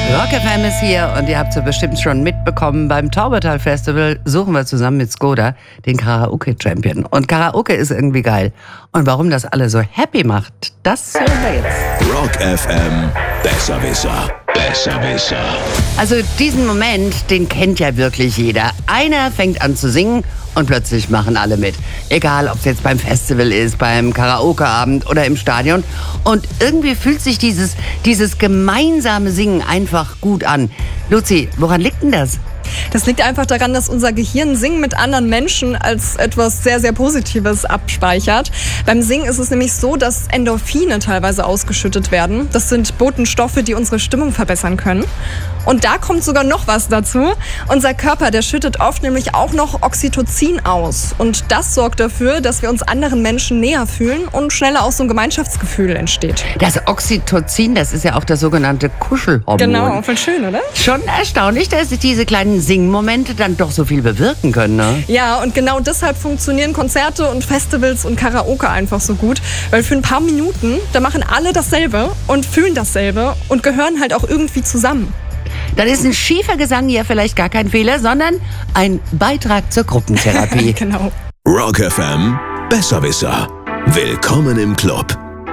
Rock FM ist hier und ihr habt es ja bestimmt schon mitbekommen, beim Taubertal Festival suchen wir zusammen mit Skoda den Karaoke-Champion. Und Karaoke ist irgendwie geil. Und warum das alle so happy macht, das hören wir jetzt. Rock FM, Besserwisser, Besserwisser. Also diesen Moment, den kennt ja wirklich jeder. Einer fängt an zu singen und plötzlich machen alle mit. Egal, ob es jetzt beim Festival ist, beim Karaoke-Abend oder im Stadion. Und irgendwie fühlt sich dieses gemeinsame Singen einfach gut an. Luzi, woran liegt denn das? Das liegt einfach daran, dass unser Gehirn Singen mit anderen Menschen als etwas sehr, sehr Positives abspeichert. Beim Singen ist es nämlich so, dass Endorphine teilweise ausgeschüttet werden. Das sind Botenstoffe, die unsere Stimmung verbessern können. Und da kommt sogar noch was dazu. Unser Körper, der schüttet oft nämlich auch noch Oxytocin aus. Und das sorgt dafür, dass wir uns anderen Menschen näher fühlen und schneller auch so ein Gemeinschaftsgefühl entsteht. Das Oxytocin, das ist ja auch das sogenannte Kuschelhormon. Genau, voll schön, oder? Schon erstaunlich, dass diese kleinen Singmomente dann doch so viel bewirken können, ne? Ja, und genau deshalb funktionieren Konzerte und Festivals und Karaoke einfach so gut. Weil für ein paar Minuten, da machen alle dasselbe und fühlen dasselbe und gehören halt auch irgendwie zusammen. Dann ist ein schiefer Gesang ja vielleicht gar kein Fehler, sondern ein Beitrag zur Gruppentherapie. Genau. Rock FM, Besserwisser. Willkommen im Club.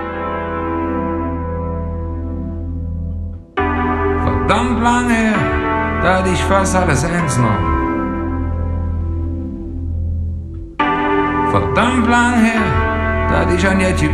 Verdammt lange her, da hatte ich fast alles ernst genommen. Verdammt lang her, da hatte ich ein Jährchen